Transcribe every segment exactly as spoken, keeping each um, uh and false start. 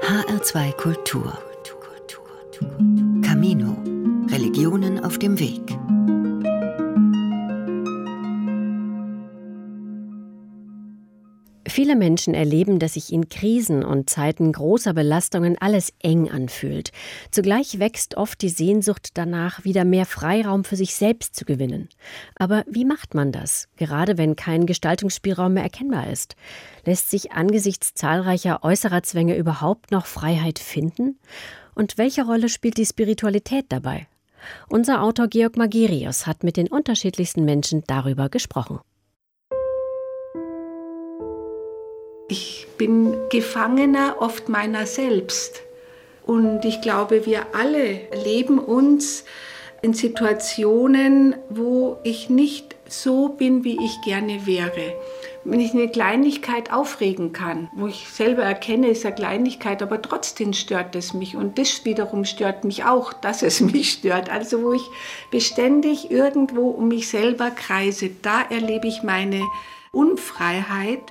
H R zwei Kultur. Camino. Religionen auf dem Weg. Viele Menschen erleben, dass sich in Krisen und Zeiten großer Belastungen alles eng anfühlt. Zugleich wächst oft die Sehnsucht danach, wieder mehr Freiraum für sich selbst zu gewinnen. Aber wie macht man das, gerade wenn kein Gestaltungsspielraum mehr erkennbar ist? Lässt sich angesichts zahlreicher äußerer Zwänge überhaupt noch Freiheit finden? Und welche Rolle spielt die Spiritualität dabei? Unser Autor Georg Magirius hat mit den unterschiedlichsten Menschen darüber gesprochen. Ich bin Gefangener oft meiner selbst. Und ich glaube, wir alle erleben uns in Situationen, wo ich nicht so bin, wie ich gerne wäre. Wenn ich eine Kleinigkeit aufregen kann, wo ich selber erkenne, ist eine Kleinigkeit, aber trotzdem stört es mich. Und das wiederum stört mich auch, dass es mich stört. Also wo ich beständig irgendwo um mich selber kreise, da erlebe ich meine Unfreiheit.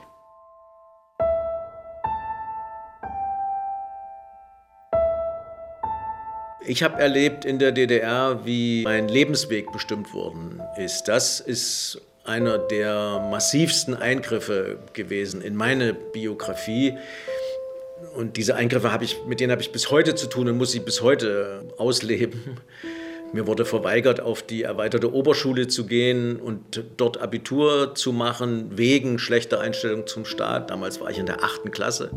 Ich habe erlebt in der D D R, wie mein Lebensweg bestimmt worden ist. Das ist einer der massivsten Eingriffe gewesen in meine Biografie. Und diese Eingriffe habe ich, mit denen habe ich bis heute zu tun und muss sie bis heute ausleben. Mir wurde verweigert, auf die erweiterte Oberschule zu gehen und dort Abitur zu machen, wegen schlechter Einstellung zum Staat. Damals war ich in der achten Klasse.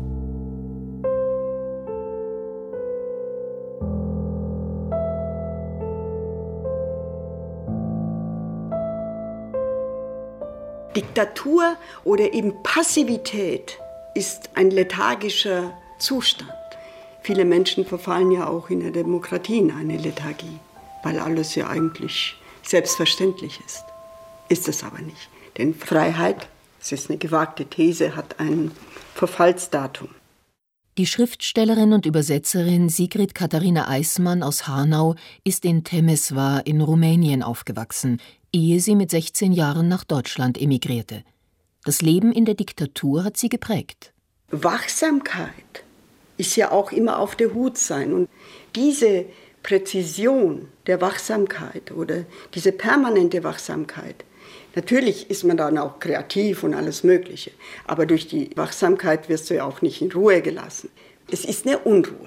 Diktatur oder eben Passivität ist ein lethargischer Zustand. Viele Menschen verfallen ja auch in der Demokratie in eine Lethargie, weil alles ja eigentlich selbstverständlich ist. Ist es aber nicht. Denn Freiheit, das ist eine gewagte These, hat ein Verfallsdatum. Die Schriftstellerin und Übersetzerin Sigrid Katharina Eismann aus Hanau ist in Temeswar in Rumänien aufgewachsen, ehe sie mit sechzehn Jahren nach Deutschland emigrierte. Das Leben in der Diktatur hat sie geprägt. Wachsamkeit ist ja auch immer auf der Hut sein. Und diese Präzision der Wachsamkeit oder diese permanente Wachsamkeit, natürlich ist man dann auch kreativ und alles Mögliche, aber durch die Wachsamkeit wirst du ja auch nicht in Ruhe gelassen. Es ist eine Unruhe.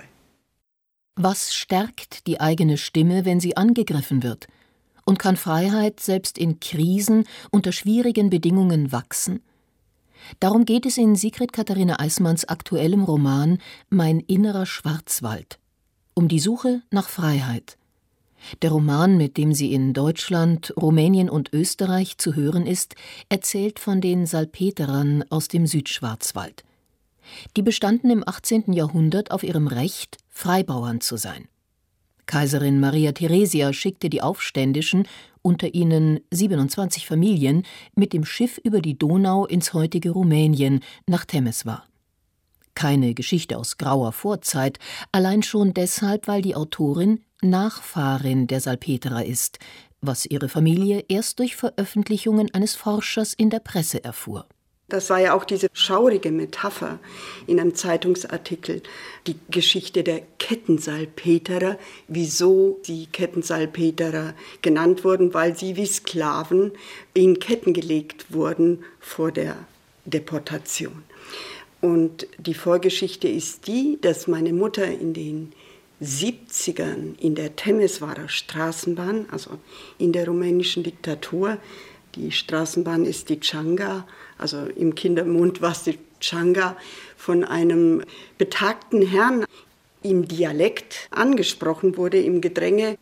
Was stärkt die eigene Stimme, wenn sie angegriffen wird? Und kann Freiheit selbst in Krisen unter schwierigen Bedingungen wachsen? Darum geht es in Sigrid Katharina Eismanns aktuellem Roman »Mein innerer Schwarzwald«, um die Suche nach Freiheit. Der Roman, mit dem sie in Deutschland, Rumänien und Österreich zu hören ist, erzählt von den Salpeterern aus dem Südschwarzwald. Die bestanden im achtzehnten Jahrhundert auf ihrem Recht, Freibauern zu sein. Kaiserin Maria Theresia schickte die Aufständischen, unter ihnen siebenundzwanzig Familien, mit dem Schiff über die Donau ins heutige Rumänien nach Temeswar. Keine Geschichte aus grauer Vorzeit, allein schon deshalb, weil die Autorin Nachfahrin der Salpeterer ist, was ihre Familie erst durch Veröffentlichungen eines Forschers in der Presse erfuhr. Das war ja auch diese schaurige Metapher in einem Zeitungsartikel, die Geschichte der Kettensalpeterer, wieso die Kettensalpeterer genannt wurden, weil sie wie Sklaven in Ketten gelegt wurden vor der Deportation. Und die Vorgeschichte ist die, dass meine Mutter in den siebzigern in der Temeswarer Straßenbahn, also in der rumänischen Diktatur, die Straßenbahn ist die Tschanga, also im Kindermund war es die Tschanga, von einem betagten Herrn im Dialekt angesprochen wurde, im Gedränge,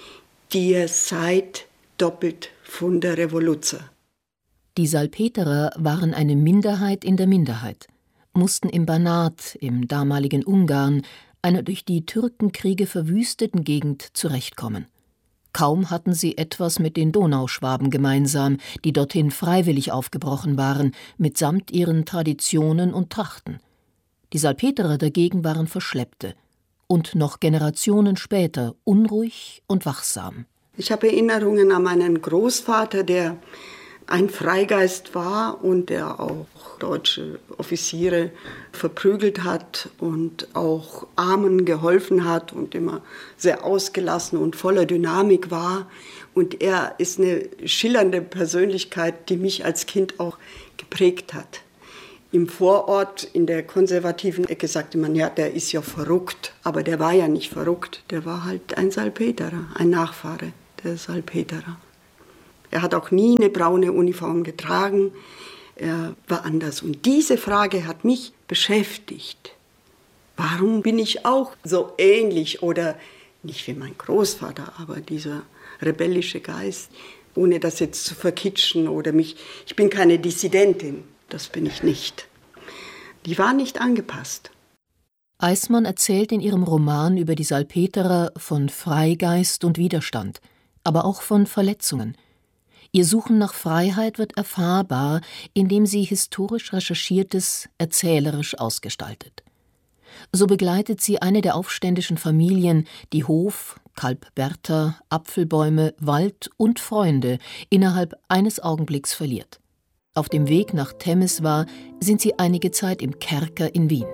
ihr seid doppelt von der Revolution. Die Salpeterer waren eine Minderheit in der Minderheit, mussten im Banat, im damaligen Ungarn, einer durch die Türkenkriege verwüsteten Gegend zurechtkommen. Kaum hatten sie etwas mit den Donauschwaben gemeinsam, die dorthin freiwillig aufgebrochen waren, mitsamt ihren Traditionen und Trachten. Die Salpeterer dagegen waren Verschleppte und noch Generationen später unruhig und wachsam. Ich habe Erinnerungen an meinen Großvater, der ein Freigeist war und der auch deutsche Offiziere verprügelt hat und auch Armen geholfen hat und immer sehr ausgelassen und voller Dynamik war. Und er ist eine schillernde Persönlichkeit, die mich als Kind auch geprägt hat. Im Vorort, in der konservativen Ecke, sagte man, ja, der ist ja verrückt. Aber der war ja nicht verrückt, der war halt ein Salpeterer, ein Nachfahre der Salpeterer. Er hat auch nie eine braune Uniform getragen, er war anders. Und diese Frage hat mich beschäftigt. Warum bin ich auch so ähnlich oder nicht wie mein Großvater, aber dieser rebellische Geist, ohne das jetzt zu verkitschen oder mich, ich bin keine Dissidentin. Das bin ich nicht. Die war nicht angepasst. Eismann erzählt in ihrem Roman über die Salpeterer von Freigeist und Widerstand, aber auch von Verletzungen. Ihr Suchen nach Freiheit wird erfahrbar, indem sie historisch Recherchiertes erzählerisch ausgestaltet. So begleitet sie eine der aufständischen Familien, die Hof, Kalb Bertha, Apfelbäume, Wald und Freunde innerhalb eines Augenblicks verliert. Auf dem Weg nach Temeswar sind sie einige Zeit im Kerker in Wien.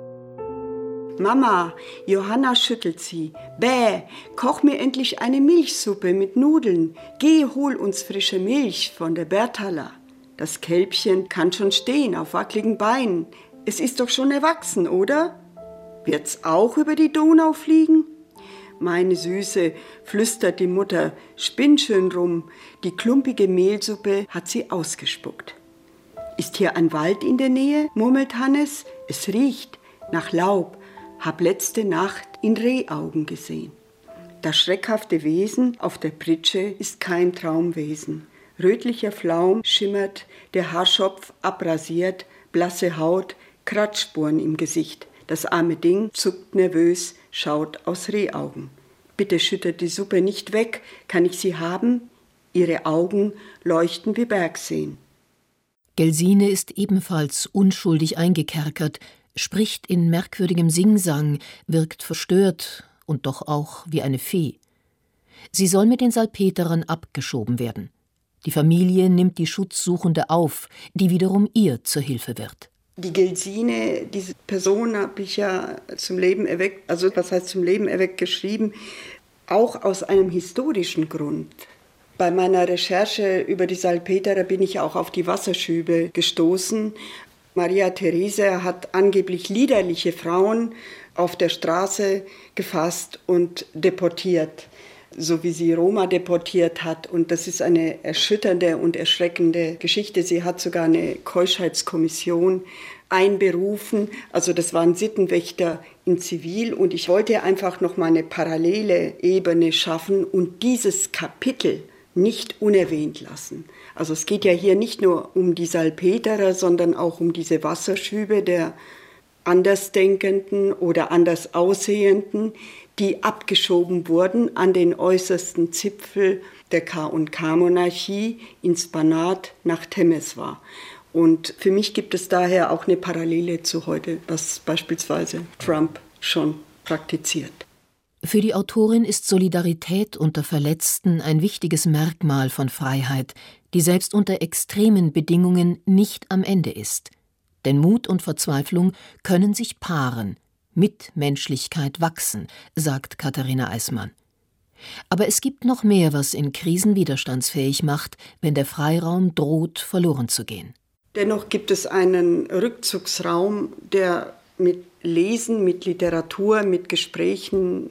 Mama, Johanna schüttelt sie. Bäh, koch mir endlich eine Milchsuppe mit Nudeln. Geh, hol uns frische Milch von der Berthala. Das Kälbchen kann schon stehen auf wackeligen Beinen. Es ist doch schon erwachsen, oder? Wird's auch über die Donau fliegen? Meine Süße, flüstert die Mutter, spinn schön rum. Die klumpige Mehlsuppe hat sie ausgespuckt. Ist hier ein Wald in der Nähe, murmelt Hannes. Es riecht nach Laub. Hab letzte Nacht in Rehaugen gesehen. Das schreckhafte Wesen auf der Pritsche ist kein Traumwesen. Rötlicher Flaum schimmert, der Haarschopf abrasiert, blasse Haut, Kratzspuren im Gesicht. Das arme Ding zuckt nervös, schaut aus Rehaugen. Bitte schüttet die Suppe nicht weg, kann ich sie haben? Ihre Augen leuchten wie Bergseen. Gelsine ist ebenfalls unschuldig eingekerkert, spricht in merkwürdigem Singsang, wirkt verstört und doch auch wie eine Fee. Sie soll mit den Salpeterern abgeschoben werden. Die Familie nimmt die Schutzsuchende auf, die wiederum ihr zur Hilfe wird. Die Gelsine, diese Person habe ich ja zum Leben erweckt, also was heißt zum Leben erweckt geschrieben, auch aus einem historischen Grund. Bei meiner Recherche über die Salpeterer bin ich auch auf die Wasserschübe gestoßen. Maria Therese hat angeblich liederliche Frauen auf der Straße gefasst und deportiert, so wie sie Roma deportiert hat. Und das ist eine erschütternde und erschreckende Geschichte. Sie hat sogar eine Keuschheitskommission einberufen. Also das waren Sittenwächter in Zivil. Und ich wollte einfach noch mal eine parallele Ebene schaffen und dieses Kapitel nicht unerwähnt lassen. Also es geht ja hier nicht nur um die Salpeterer, sondern auch um diese Wasserschübe der Andersdenkenden oder anders Aussehenden, die abgeschoben wurden an den äußersten Zipfel der K und K-Monarchie ins Banat nach Temeswar. Und für mich gibt es daher auch eine Parallele zu heute, was beispielsweise Trump schon praktiziert. Für die Autorin ist Solidarität unter Verletzten ein wichtiges Merkmal von Freiheit, die selbst unter extremen Bedingungen nicht am Ende ist. Denn Mut und Verzweiflung können sich paaren, Mitmenschlichkeit wachsen, sagt Katharina Eismann. Aber es gibt noch mehr, was in Krisen widerstandsfähig macht, wenn der Freiraum droht, verloren zu gehen. Dennoch gibt es einen Rückzugsraum, der mit Lesen, mit Literatur, mit Gesprächen,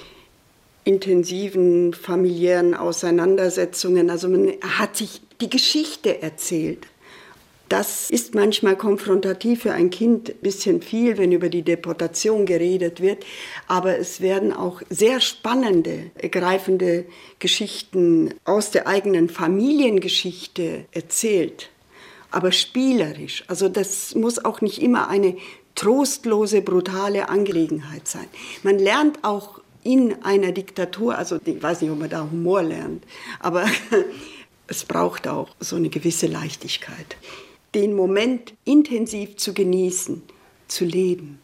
intensiven familiären Auseinandersetzungen, also man hat sich die Geschichte erzählt. Das ist manchmal konfrontativ für ein Kind, ein bisschen viel, wenn über die Deportation geredet wird. Aber es werden auch sehr spannende, ergreifende Geschichten aus der eigenen Familiengeschichte erzählt. Aber spielerisch. Also das muss auch nicht immer eine trostlose, brutale Angelegenheit sein. Man lernt auch in einer Diktatur, also ich weiß nicht, ob man da Humor lernt, aber es braucht auch so eine gewisse Leichtigkeit. Den Moment intensiv zu genießen, zu leben.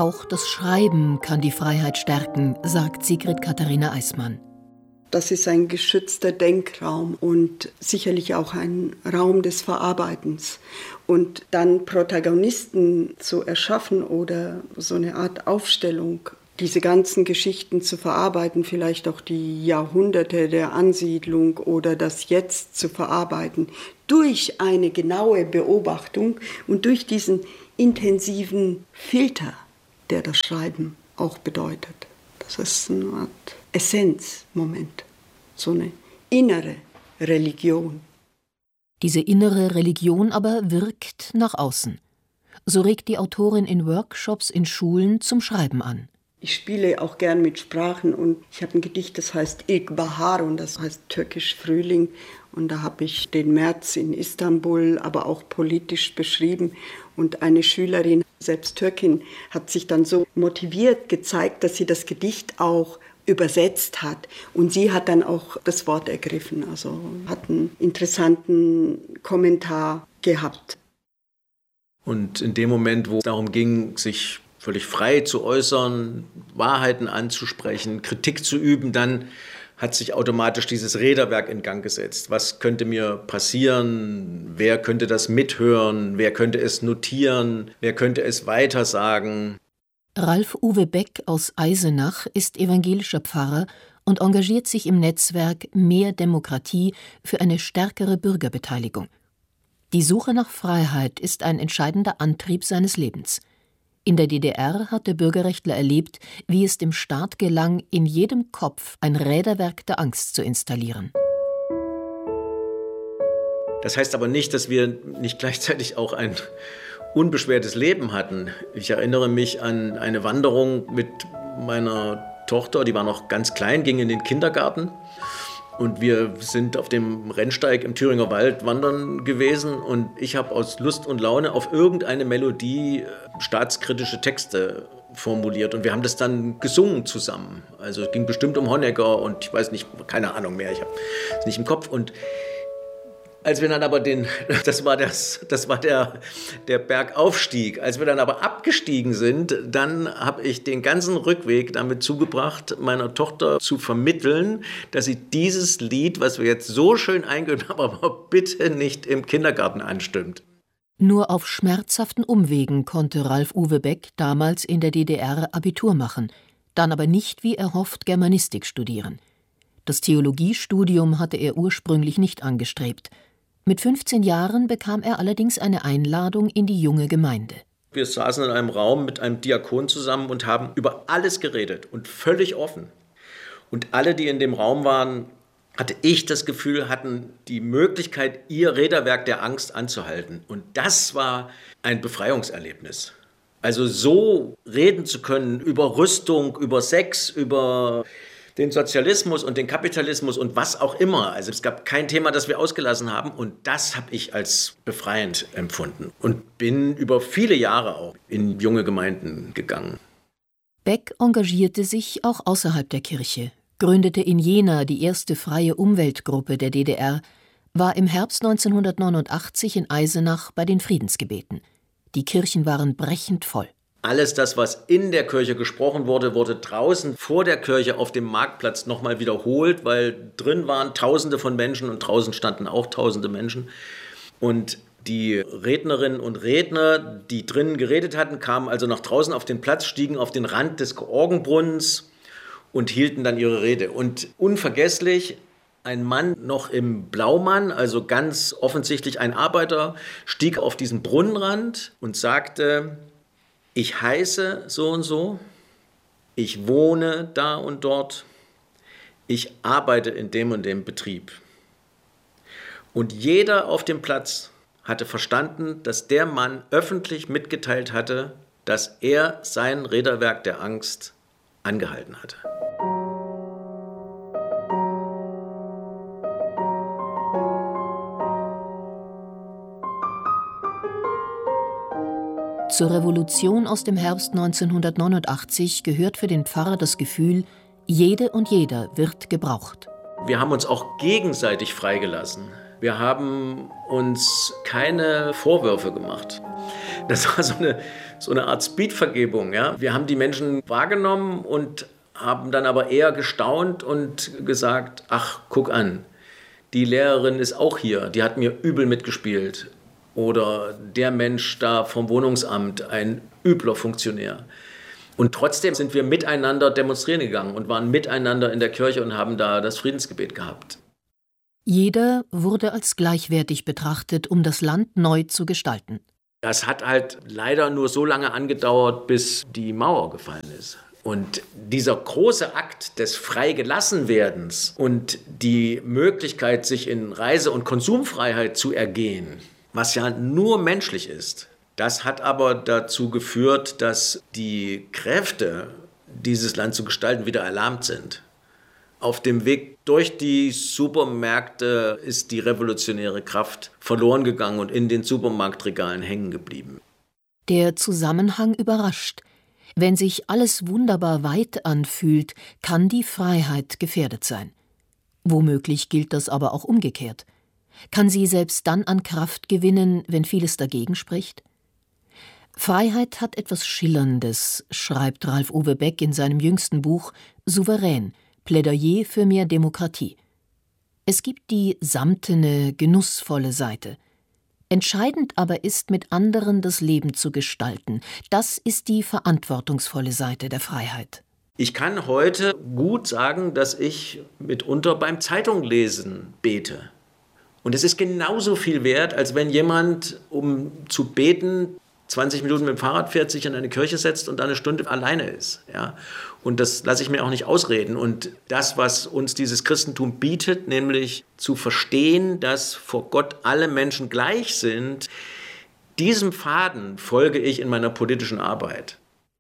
Auch das Schreiben kann die Freiheit stärken, sagt Sigrid Katharina Eismann. Das ist ein geschützter Denkraum und sicherlich auch ein Raum des Verarbeitens. Und dann Protagonisten zu erschaffen oder so eine Art Aufstellung, diese ganzen Geschichten zu verarbeiten, vielleicht auch die Jahrhunderte der Ansiedlung oder das Jetzt zu verarbeiten, durch eine genaue Beobachtung und durch diesen intensiven Filter, der das Schreiben auch bedeutet. Das ist eine Art Essenzmoment, so eine innere Religion. Diese innere Religion aber wirkt nach außen. So regt die Autorin in Workshops in Schulen zum Schreiben an. Ich spiele auch gern mit Sprachen und ich habe ein Gedicht, das heißt Ilkbahar und das heißt türkisch Frühling. Und da habe ich den März in Istanbul, aber auch politisch beschrieben. Und eine Schülerin, selbst Türkin, hat sich dann so motiviert gezeigt, dass sie das Gedicht auch übersetzt hat. Und sie hat dann auch das Wort ergriffen, also hat einen interessanten Kommentar gehabt. Und in dem Moment, wo es darum ging, sich völlig frei zu äußern, Wahrheiten anzusprechen, Kritik zu üben, dann hat sich automatisch dieses Räderwerk in Gang gesetzt. Was könnte mir passieren? Wer könnte das mithören? Wer könnte es notieren? Wer könnte es weitersagen? Ralf-Uwe Beck aus Eisenach ist evangelischer Pfarrer und engagiert sich im Netzwerk Mehr Demokratie für eine stärkere Bürgerbeteiligung. Die Suche nach Freiheit ist ein entscheidender Antrieb seines Lebens. In der D D R hat der Bürgerrechtler erlebt, wie es dem Staat gelang, in jedem Kopf ein Räderwerk der Angst zu installieren. Das heißt aber nicht, dass wir nicht gleichzeitig auch ein unbeschwertes Leben hatten. Ich erinnere mich an eine Wanderung mit meiner Tochter, die war noch ganz klein, ging in den Kindergarten. Und wir sind auf dem Rennsteig im Thüringer Wald wandern gewesen und ich habe aus Lust und Laune auf irgendeine Melodie staatskritische Texte formuliert und wir haben das dann gesungen zusammen. Also es ging bestimmt um Honecker und ich weiß nicht, keine Ahnung mehr, ich habe es nicht im Kopf. Und als wir dann aber den, das war, das, das war der, der Bergaufstieg, als wir dann aber abgestiegen sind, dann habe ich den ganzen Rückweg damit zugebracht, meiner Tochter zu vermitteln, dass sie dieses Lied, was wir jetzt so schön eingeübt haben, aber bitte nicht im Kindergarten anstimmt. Nur auf schmerzhaften Umwegen konnte Ralf-Uwe Beck damals in der D D R Abitur machen, dann aber nicht wie erhofft Germanistik studieren. Das Theologiestudium hatte er ursprünglich nicht angestrebt. Mit fünfzehn Jahren bekam er allerdings eine Einladung in die junge Gemeinde. Wir saßen in einem Raum mit einem Diakon zusammen und haben über alles geredet und völlig offen. Und alle, die in dem Raum waren, hatte ich das Gefühl, hatten die Möglichkeit, ihr Räderwerk der Angst anzuhalten. Und das war ein Befreiungserlebnis. Also so reden zu können über Rüstung, über Sex, über den Sozialismus und den Kapitalismus und was auch immer. Also es gab kein Thema, das wir ausgelassen haben und das habe ich als befreiend empfunden und bin über viele Jahre auch in junge Gemeinden gegangen. Beck engagierte sich auch außerhalb der Kirche, gründete in Jena die erste freie Umweltgruppe der D D R, war im Herbst neunzehnhundertneunundachtzig in Eisenach bei den Friedensgebeten. Die Kirchen waren brechend voll. Alles das, was in der Kirche gesprochen wurde, wurde draußen vor der Kirche auf dem Marktplatz nochmal wiederholt, weil drin waren Tausende von Menschen und draußen standen auch Tausende Menschen. Und die Rednerinnen und Redner, die drinnen geredet hatten, kamen also nach draußen auf den Platz, stiegen auf den Rand des Orgenbrunnens und hielten dann ihre Rede. Und unvergesslich, ein Mann noch im Blaumann, also ganz offensichtlich ein Arbeiter, stieg auf diesen Brunnenrand und sagte: Ich heiße so und so, ich wohne da und dort, ich arbeite in dem und dem Betrieb. Und jeder auf dem Platz hatte verstanden, dass der Mann öffentlich mitgeteilt hatte, dass er sein Räderwerk der Angst angehalten hatte. Zur Revolution aus dem Herbst neunzehnhundertneunundachtzig gehört für den Pfarrer das Gefühl, jede und jeder wird gebraucht. Wir haben uns auch gegenseitig freigelassen. Wir haben uns keine Vorwürfe gemacht. Das war so eine, so eine Art Speedvergebung. Ja? Wir haben die Menschen wahrgenommen und haben dann aber eher gestaunt und gesagt, ach, guck an, die Lehrerin ist auch hier, die hat mir übel mitgespielt. Oder der Mensch da vom Wohnungsamt, ein übler Funktionär. Und trotzdem sind wir miteinander demonstrieren gegangen und waren miteinander in der Kirche und haben da das Friedensgebet gehabt. Jeder wurde als gleichwertig betrachtet, um das Land neu zu gestalten. Das hat halt leider nur so lange angedauert, bis die Mauer gefallen ist. Und dieser große Akt des Freigelassenwerdens und die Möglichkeit, sich in Reise- und Konsumfreiheit zu ergehen, was ja nur menschlich ist, das hat aber dazu geführt, dass die Kräfte, dieses Land zu gestalten, wieder erlahmt sind. Auf dem Weg durch die Supermärkte ist die revolutionäre Kraft verloren gegangen und in den Supermarktregalen hängen geblieben. Der Zusammenhang überrascht. Wenn sich alles wunderbar weit anfühlt, kann die Freiheit gefährdet sein. Womöglich gilt das aber auch umgekehrt. Kann sie selbst dann an Kraft gewinnen, wenn vieles dagegen spricht? Freiheit hat etwas Schillerndes, schreibt Ralf Uwe Beck in seinem jüngsten Buch »Souverän – Plädoyer für mehr Demokratie«. Es gibt die samtene, genussvolle Seite. Entscheidend aber ist, mit anderen das Leben zu gestalten. Das ist die verantwortungsvolle Seite der Freiheit. Ich kann heute gut sagen, dass ich mitunter beim Zeitunglesen bete. Und es ist genauso viel wert, als wenn jemand, um zu beten, zwanzig Minuten mit dem Fahrrad fährt, sich in eine Kirche setzt und dann eine Stunde alleine ist. Ja? Und das lasse ich mir auch nicht ausreden. Und das, was uns dieses Christentum bietet, nämlich zu verstehen, dass vor Gott alle Menschen gleich sind, diesem Faden folge ich in meiner politischen Arbeit.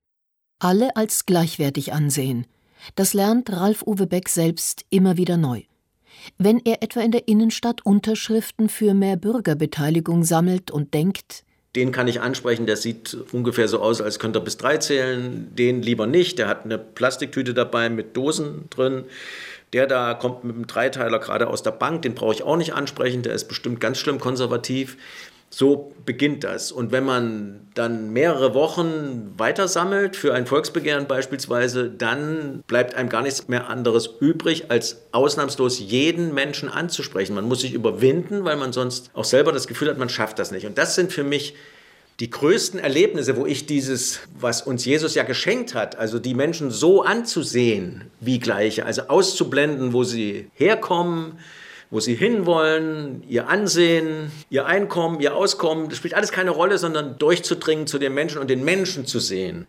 Alle als gleichwertig ansehen. Das lernt Ralf Uwe Beck selbst immer wieder neu. Wenn er etwa in der Innenstadt Unterschriften für mehr Bürgerbeteiligung sammelt und denkt, den kann ich ansprechen, der sieht ungefähr so aus, als könnte er bis drei zählen. Den lieber nicht, der hat eine Plastiktüte dabei mit Dosen drin. Der da kommt mit einem Dreiteiler gerade aus der Bank, den brauche ich auch nicht ansprechen, der ist bestimmt ganz schlimm konservativ. So beginnt das. Und wenn man dann mehrere Wochen weiter sammelt, für ein Volksbegehren beispielsweise, dann bleibt einem gar nichts mehr anderes übrig, als ausnahmslos jeden Menschen anzusprechen. Man muss sich überwinden, weil man sonst auch selber das Gefühl hat, man schafft das nicht. Und das sind für mich die größten Erlebnisse, wo ich dieses, was uns Jesus ja geschenkt hat, also die Menschen so anzusehen wie Gleiche, also auszublenden, wo sie herkommen, wo sie hinwollen, ihr Ansehen, ihr Einkommen, ihr Auskommen, das spielt alles keine Rolle, sondern durchzudringen zu den Menschen und den Menschen zu sehen.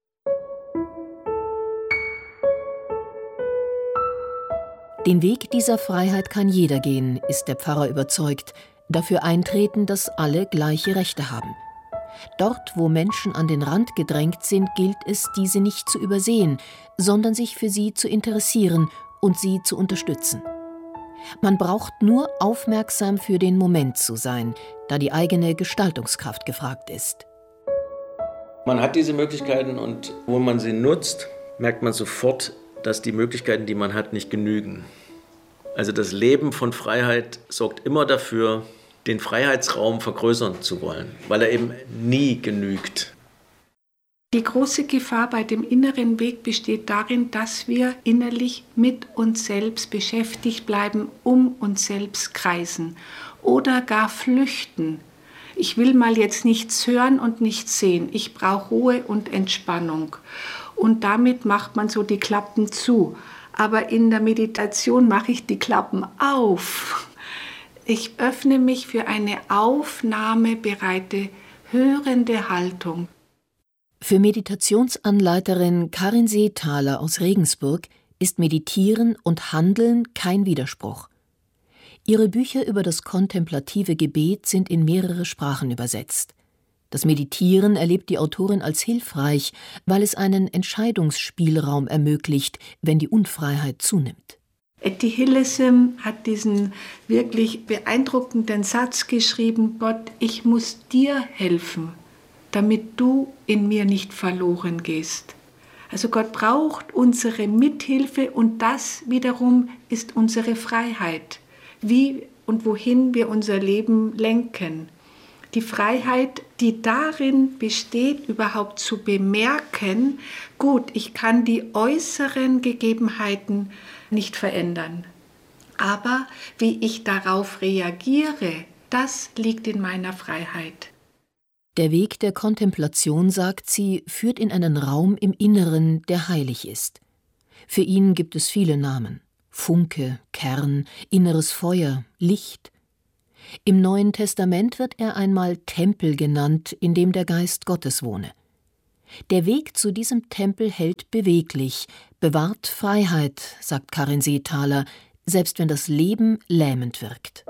Den Weg dieser Freiheit kann jeder gehen, ist der Pfarrer überzeugt, dafür eintreten, dass alle gleiche Rechte haben. Dort, wo Menschen an den Rand gedrängt sind, gilt es, diese nicht zu übersehen, sondern sich für sie zu interessieren und sie zu unterstützen. Man braucht nur aufmerksam für den Moment zu sein, da die eigene Gestaltungskraft gefragt ist. Man hat diese Möglichkeiten und wo man sie nutzt, merkt man sofort, dass die Möglichkeiten, die man hat, nicht genügen. Also das Leben von Freiheit sorgt immer dafür, den Freiheitsraum vergrößern zu wollen, weil er eben nie genügt. Die große Gefahr bei dem inneren Weg besteht darin, dass wir innerlich mit uns selbst beschäftigt bleiben, um uns selbst kreisen oder gar flüchten. Ich will mal jetzt nichts hören und nichts sehen. Ich brauche Ruhe und Entspannung. Und damit macht man so die Klappen zu. Aber in der Meditation mache ich die Klappen auf. Ich öffne mich für eine aufnahmebereite, hörende Haltung. Für Meditationsanleiterin Karin Seethaler aus Regensburg ist Meditieren und Handeln kein Widerspruch. Ihre Bücher über das kontemplative Gebet sind in mehrere Sprachen übersetzt. Das Meditieren erlebt die Autorin als hilfreich, weil es einen Entscheidungsspielraum ermöglicht, wenn die Unfreiheit zunimmt. Etty Hillesum hat diesen wirklich beeindruckenden Satz geschrieben: Gott, ich muss dir helfen, damit du in mir nicht verloren gehst. Also Gott braucht unsere Mithilfe und das wiederum ist unsere Freiheit. Wie und wohin wir unser Leben lenken. Die Freiheit, die darin besteht, überhaupt zu bemerken, gut, ich kann die äußeren Gegebenheiten nicht verändern, aber wie ich darauf reagiere, das liegt in meiner Freiheit. Der Weg der Kontemplation, sagt sie, führt in einen Raum im Inneren, der heilig ist. Für ihn gibt es viele Namen: Funke, Kern, inneres Feuer, Licht. Im Neuen Testament wird er einmal Tempel genannt, in dem der Geist Gottes wohne. Der Weg zu diesem Tempel hält beweglich, bewahrt Freiheit, sagt Karin Seethaler, selbst wenn das Leben lähmend wirkt.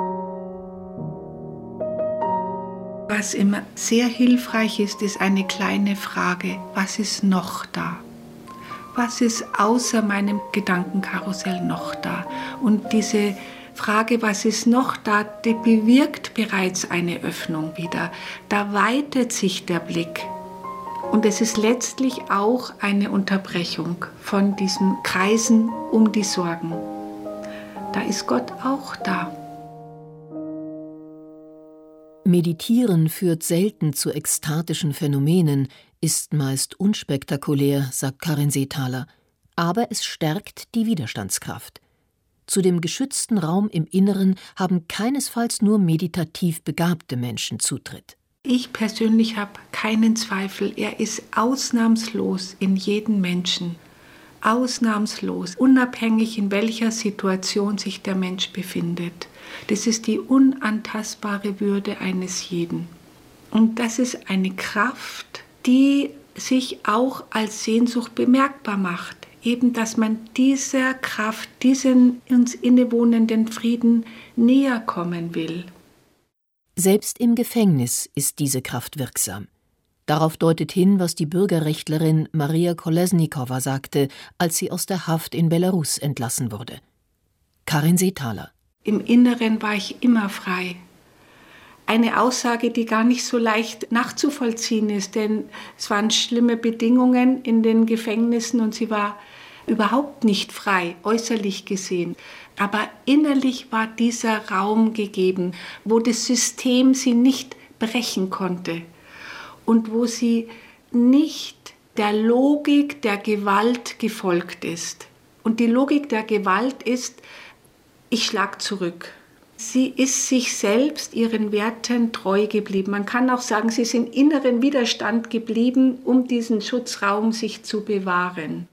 Was immer sehr hilfreich ist, ist eine kleine Frage: Was ist noch da? Was ist außer meinem Gedankenkarussell noch da? Und diese Frage, was ist noch da, die bewirkt bereits eine Öffnung wieder. Da weitet sich der Blick. Und es ist letztlich auch eine Unterbrechung von diesen Kreisen um die Sorgen. Da ist Gott auch da. Meditieren führt selten zu ekstatischen Phänomenen, ist meist unspektakulär, sagt Karin Seethaler, aber es stärkt die Widerstandskraft. Zu dem geschützten Raum im Inneren haben keinesfalls nur meditativ begabte Menschen Zutritt. Ich persönlich habe keinen Zweifel, er ist ausnahmslos in jedem Menschen. Ausnahmslos, unabhängig in welcher Situation sich der Mensch befindet. Das ist die unantastbare Würde eines jeden. Und das ist eine Kraft, die sich auch als Sehnsucht bemerkbar macht. Eben, dass man dieser Kraft, diesen uns innewohnenden Frieden näher kommen will. Selbst im Gefängnis ist diese Kraft wirksam. Darauf deutet hin, was die Bürgerrechtlerin Maria Kolesnikowa sagte, als sie aus der Haft in Belarus entlassen wurde. Karin Seethaler. Im Inneren war ich immer frei. Eine Aussage, die gar nicht so leicht nachzuvollziehen ist, denn es waren schlimme Bedingungen in den Gefängnissen und sie war überhaupt nicht frei, äußerlich gesehen. Aber innerlich war dieser Raum gegeben, wo das System sie nicht brechen konnte und wo sie nicht der Logik der Gewalt gefolgt ist. Und die Logik der Gewalt ist: Ich schlag zurück. Sie ist sich selbst, ihren Werten treu geblieben. Man kann auch sagen, sie ist im inneren Widerstand geblieben, um diesen Schutzraum sich zu bewahren.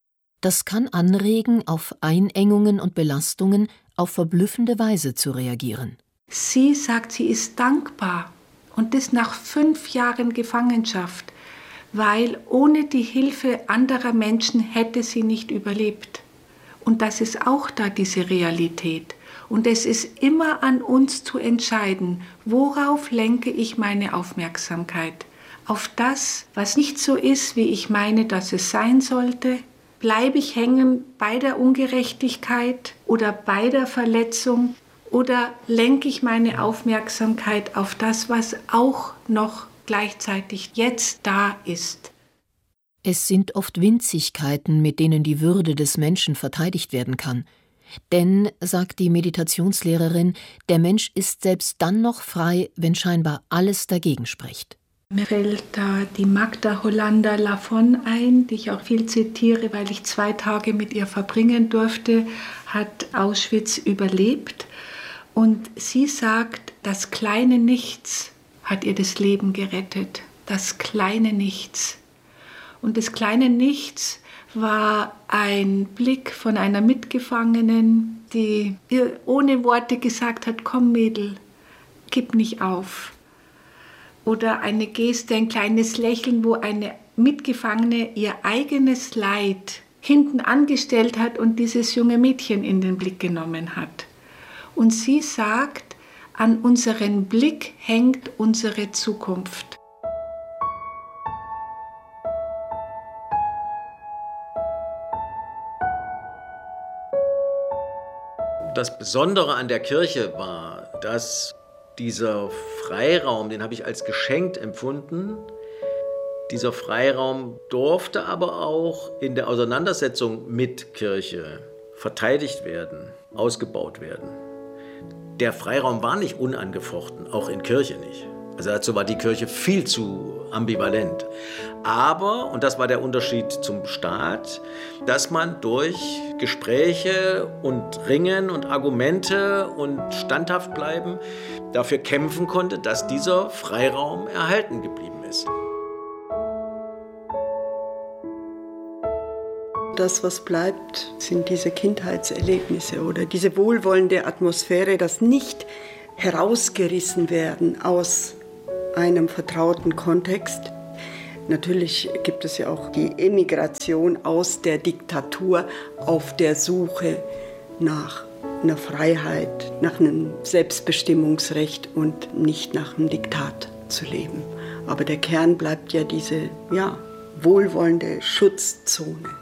Das kann anregen, auf Einengungen und Belastungen auf verblüffende Weise zu reagieren. Sie sagt, sie ist dankbar, und das nach fünf Jahren Gefangenschaft, weil ohne die Hilfe anderer Menschen hätte sie nicht überlebt. Und das ist auch da, diese Realität. Und es ist immer an uns zu entscheiden, worauf lenke ich meine Aufmerksamkeit? Auf das, was nicht so ist, wie ich meine, dass es sein sollte? Bleibe ich hängen bei der Ungerechtigkeit oder bei der Verletzung? Oder lenke ich meine Aufmerksamkeit auf das, was auch noch gleichzeitig jetzt da ist? Es sind oft Winzigkeiten, mit denen die Würde des Menschen verteidigt werden kann. Denn, sagt die Meditationslehrerin, der Mensch ist selbst dann noch frei, wenn scheinbar alles dagegen spricht. Mir fällt da die Magda Hollander-Lafon ein, die ich auch viel zitiere, weil ich zwei Tage mit ihr verbringen durfte, hat Auschwitz überlebt. Und sie sagt, das kleine Nichts hat ihr das Leben gerettet. Das kleine Nichts. Und das kleine Nichts war ein Blick von einer Mitgefangenen, die ihr ohne Worte gesagt hat: Komm Mädel, gib nicht auf. Oder eine Geste, ein kleines Lächeln, wo eine Mitgefangene ihr eigenes Leid hinten angestellt hat und dieses junge Mädchen in den Blick genommen hat. Und sie sagt, an unseren Blick hängt unsere Zukunft. Das Besondere an der Kirche war, dass dieser Freiraum, den habe ich als geschenkt empfunden. Dieser Freiraum durfte aber auch in der Auseinandersetzung mit Kirche verteidigt werden, ausgebaut werden. Der Freiraum war nicht unangefochten, auch in Kirche nicht. Also dazu war die Kirche viel zu ambivalent. Aber, und das war der Unterschied zum Staat, dass man durch Gespräche und Ringen und Argumente und standhaft bleiben dafür kämpfen konnte, dass dieser Freiraum erhalten geblieben ist. Das, was bleibt, sind diese Kindheitserlebnisse oder diese wohlwollende Atmosphäre, das nicht herausgerissen werden aus einem vertrauten Kontext. Natürlich gibt es ja auch die Emigration aus der Diktatur auf der Suche nach einer Freiheit, nach einem Selbstbestimmungsrecht und nicht nach einem Diktat zu leben. Aber der Kern bleibt ja diese, ja, wohlwollende Schutzzone.